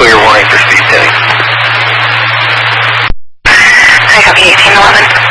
clear warning for Steve Penny. I copy 1811.